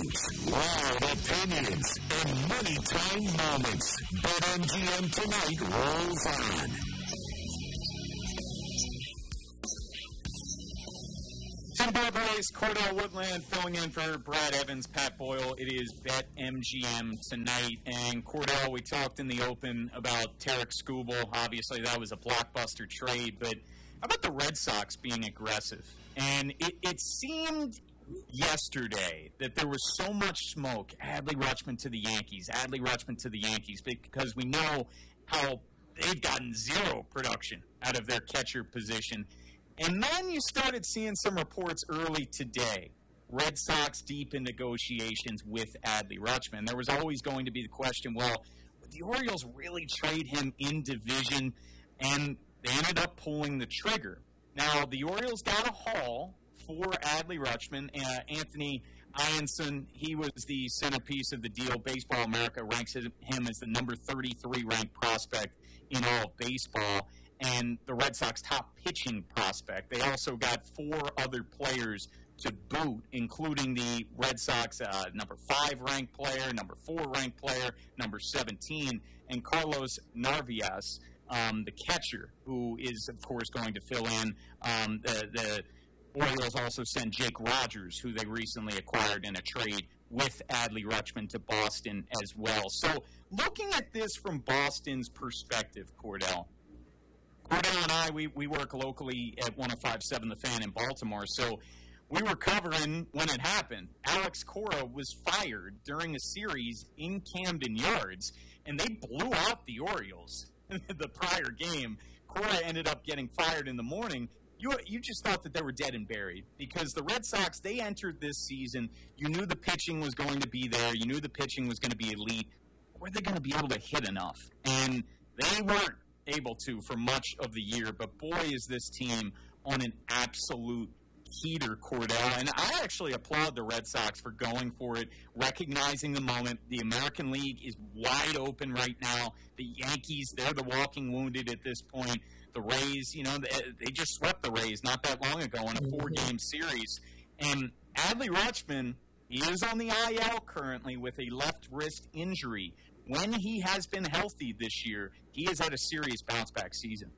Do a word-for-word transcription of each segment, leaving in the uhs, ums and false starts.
news, loud opinions, and money time moments. BetMGM Tonight rolls on. Tim Boys, Cordell Woodland filling in for Brad Evans, Pat Boyle. It is BetMGM Tonight. And Cordell, we talked in the open about Tarek Skubal. Obviously, that was a blockbuster trade. But how about the Red Sox being aggressive? And it, it seemed yesterday that there was so much smoke. Adley Rutschman to the Yankees, Adley Rutschman to the Yankees, because we know how they've gotten zero production out of their catcher position. And then you started seeing some reports early today. Red Sox deep in negotiations with Adley Rutschman. There was always going to be the question, well, would the Orioles really trade him in division? And they ended up pulling the trigger. Now, the Orioles got a haul for Adley Rutschman. Uh, Anthony Ianson, he was the centerpiece of the deal. Baseball America ranks him as the number thirty-three ranked prospect in all of baseball, and the Red Sox top pitching prospect. They also got four other players to boot, including the Red Sox uh, number five ranked player, number four ranked player, number seventeen, and Carlos Narvaez, um, the catcher, who is, of course, going to fill in. Um, the, the Orioles also sent Jake Rogers, who they recently acquired in a trade with Adley Rutschman, to Boston as well. So looking at this from Boston's perspective, Cordell, Cordell and I, we, we work locally at one oh five point seven The Fan in Baltimore, so we were covering when it happened. Alex Cora was fired during a series in Camden Yards, and they blew out the Orioles the prior game. Cora ended up getting fired in the morning. You you just thought that they were dead and buried, because the Red Sox, they entered this season, you knew the pitching was going to be there, you knew the pitching was going to be elite. Were they going to be able to hit enough? And they weren't able to for much of the year, but boy, is this team on an absolute heater, Cordell. And I actually applaud the Red Sox for going for it, recognizing the moment. The American League is wide open right now. The Yankees, they're the walking wounded at this point. The Rays, you know, they, they just swept the Rays not that long ago in a four-game series. And Adley Rutschman, he is on the I L currently with a left wrist injury. When he has been healthy this year, he has had a serious bounce-back season.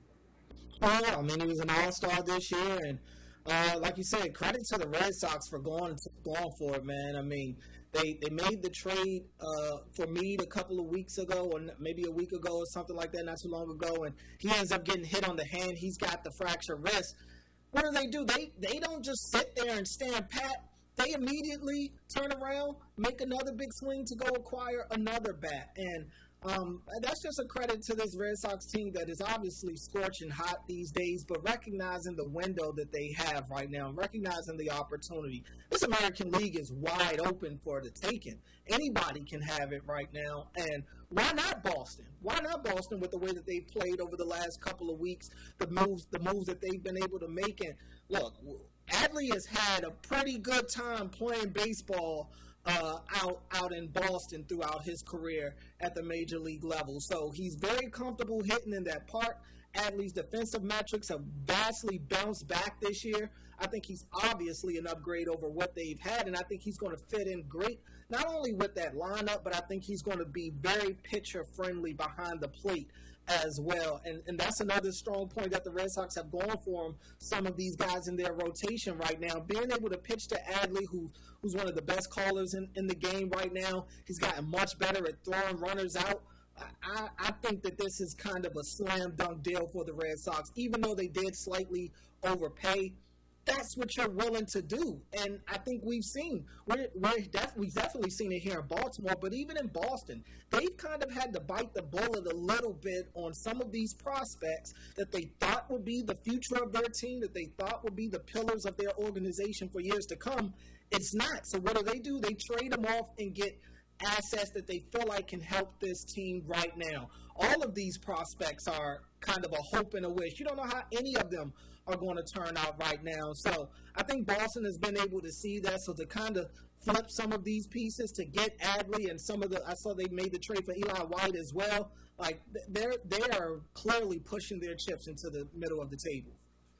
Oh, yeah. I mean, he was an all-star this year, and uh, like you said, credit to the Red Sox for going, going for it, man. I mean, they they made the trade uh, for Meade a couple of weeks ago, or maybe a week ago or something like that, not too long ago, and he ends up getting hit on the hand. He's got the fractured wrist. What do they do? They, they don't just sit there and stand pat. They immediately turn around, make another big swing to go acquire another bat. And um, that's just a credit to this Red Sox team that is obviously scorching hot these days, but recognizing the window that they have right now, recognizing the opportunity. This American League is wide open for the taking. Anybody can have it right now. And why not Boston? Why not Boston with the way that they've played over the last couple of weeks, the moves, the moves that they've been able to make? And look, Adley has had a pretty good time playing baseball uh, out out in Boston throughout his career at the major league level. So he's very comfortable hitting in that park. Adley's defensive metrics have vastly bounced back this year. I think he's obviously an upgrade over what they've had, and I think he's going to fit in great, not only with that lineup, but I think he's going to be very pitcher-friendly behind the plate as well. And and that's another strong point that the Red Sox have going for them, some of these guys in their rotation right now. Being able to pitch to Adley, who who's one of the best callers in, in the game right now. He's gotten much better at throwing runners out. I, I think that this is kind of a slam dunk deal for the Red Sox, even though they did slightly overpay. That's what you're willing to do, and I think we've seen we're, we're def- we've definitely seen it here in Baltimore, but even in Boston, they've kind of had to bite the bullet a little bit on some of these prospects that they thought would be the future of their team, that they thought would be the pillars of their organization for years to come. It's not. So what do they do? They trade them off and get assets that they feel like can help this team right now. All of these prospects are kind of a hope and a wish. You don't know how any of them are going to turn out right now. So I think Boston has been able to see that. So to kind of flip some of these pieces to get Adley and some of the, I saw they made the trade for Eli White as well. Like they're, they are clearly pushing their chips into the middle of the table.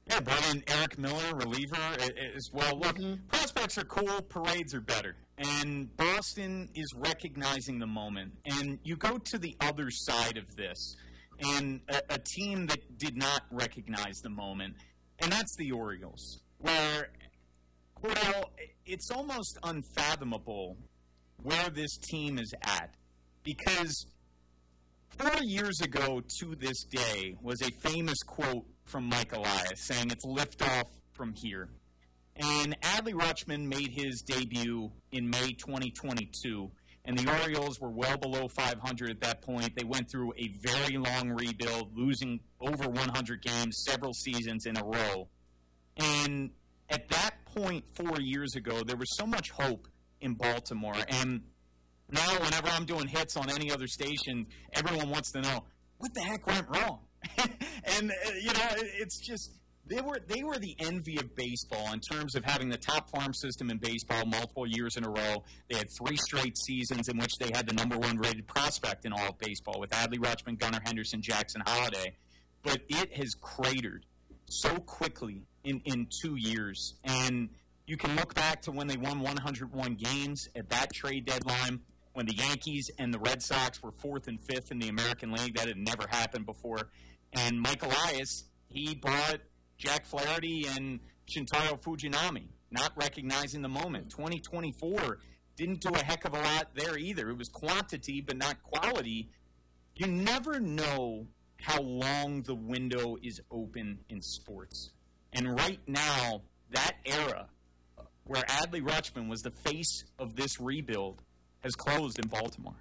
Yeah, brought in Eric Miller, reliever, as well. Look, mm-hmm. prospects are cool, parades are better. And Boston is recognizing the moment. And you go to the other side of this, and a, a team that did not recognize the moment, and that's the Orioles, where, well, it's almost unfathomable where this team is at. Because four years ago to this day was a famous quote from Mike Elias saying it's liftoff from here. And Adley Rutschman made his debut in May twenty twenty-two, and the Orioles were well below five hundred at that point. They went through a very long rebuild, losing over one hundred games several seasons in a row. And at that point four years ago, there was so much hope in Baltimore. And now whenever I'm doing hits on any other station, everyone wants to know, what the heck went wrong? And, uh, you know, it's just, they were they were the envy of baseball in terms of having the top farm system in baseball multiple years in a row. They had three straight seasons in which they had the number one rated prospect in all of baseball with Adley Rutschman, Gunnar Henderson, Jackson Holliday. But it has cratered so quickly in, in two years. And you can look back to when they won one hundred one games at that trade deadline, when the Yankees and the Red Sox were fourth and fifth in the American League. That had never happened before. And Mike Elias, he brought Jack Flaherty and Shintaro Fujinami, not recognizing the moment. twenty twenty-four didn't do a heck of a lot there either. It was quantity, but not quality. You never know how long the window is open in sports. And right now, that era where Adley Rutschman was the face of this rebuild has closed in Baltimore.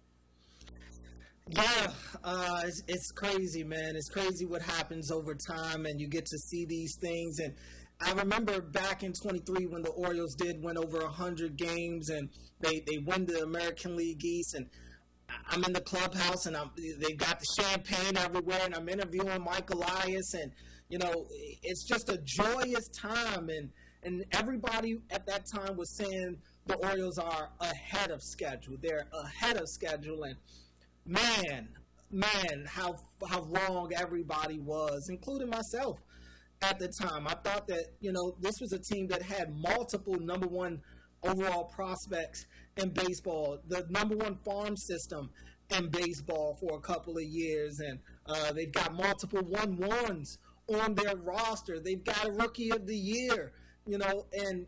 Yeah, uh, it's, it's crazy, man. It's crazy what happens over time, and you get to see these things. And I remember back in twenty-three when the Orioles did win over one hundred games, and they, they won the American League East. And I'm in the clubhouse, and I'm, they got the champagne everywhere, and I'm interviewing Mike Elias. And, you know, it's just a joyous time. And, and everybody at that time was saying the Orioles are ahead of schedule. They're ahead of schedule. And Man, man, how how wrong everybody was, including myself at the time. I thought that, you know, this was a team that had multiple number one overall prospects in baseball, the number one farm system in baseball for a couple of years, and uh, they've got multiple one-ones on their roster. They've got a Rookie of the Year, you know, and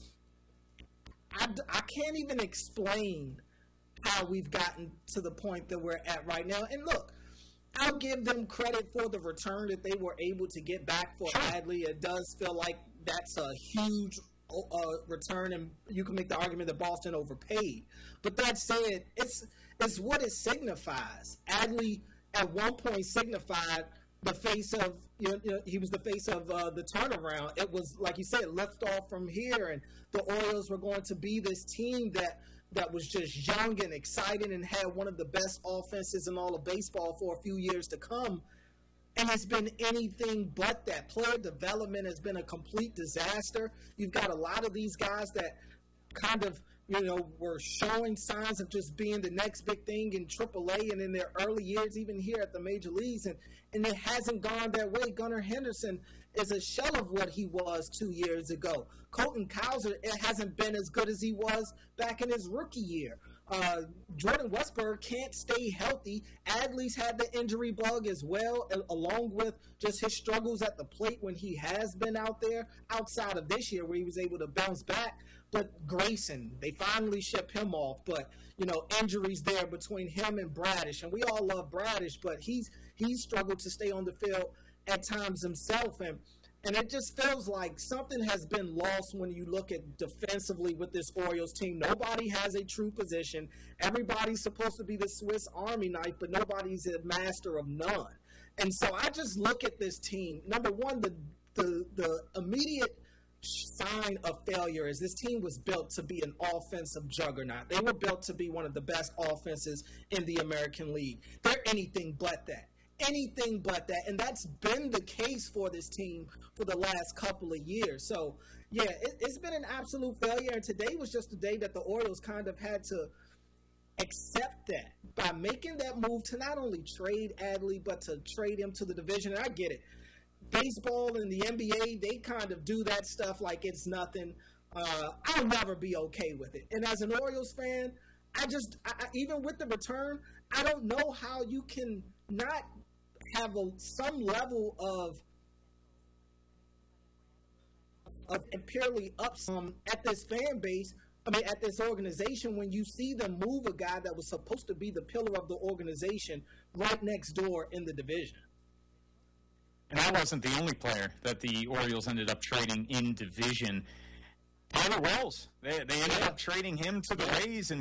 I, I can't even explain how we've gotten to the point that we're at right now. And look, I'll give them credit for the return that they were able to get back for Adley. It does feel like that's a huge uh, return, and you can make the argument that Boston overpaid. But that said, it's it's what it signifies. Adley at one point signified the face of, you know, you know, he was the face of uh, the turnaround. It was, like you said, lift off from here, and the Orioles were going to be this team that that was just young and exciting and had one of the best offenses in all of baseball for a few years to come. And it's been anything but that. Player development has been a complete disaster. You've got a lot of these guys that kind of, you know, were showing signs of just being the next big thing in triple A and in their early years, even here at the major leagues. And, and it hasn't gone that way. Gunnar Henderson is a shell of what he was two years ago. Colton Cowser, it hasn't been as good as he was back in his rookie year. Uh, Jordan Westburg can't stay healthy. Adley's had the injury bug as well, along with just his struggles at the plate when he has been out there, outside of this year where he was able to bounce back. But Grayson, they finally shipped him off. But, you know, injuries there between him and Bradish. And we all love Bradish, but he's he's struggled to stay on the field at times himself. And And it just feels like something has been lost when you look at defensively with this Orioles team. Nobody has a true position. Everybody's supposed to be the Swiss Army knife, but nobody's a master of none. And so I just look at this team. Number one, the the, the immediate sign of failure is this team was built to be an offensive juggernaut. They were built to be one of the best offenses in the American League. They're anything but that. Anything but that, and that's been the case for this team for the last couple of years. So, yeah, it, it's been an absolute failure, and today was just a day that the Orioles kind of had to accept that by making that move to not only trade Adley, but to trade him to the division. And I get it. baseball and the N B A, they kind of do that stuff like it's nothing. Uh, I'll never be okay with it. And as an Orioles fan, I just, I, even with the return, I don't know how you can not have a, some level of, of purely upsum at this fan base, I mean, at this organization, when you see them move a guy that was supposed to be the pillar of the organization right next door in the division. And that wasn't the only player that the Orioles ended up trading in division. Tyler Wells, they, they ended Yeah. up trading him to the Rays, and